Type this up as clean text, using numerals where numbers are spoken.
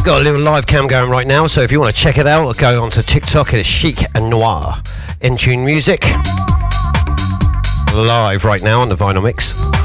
got a little live cam going right now, so if you want to check it out, go on to TikTok. It's Chic and Noir in tune music live right now on the vinyl mix.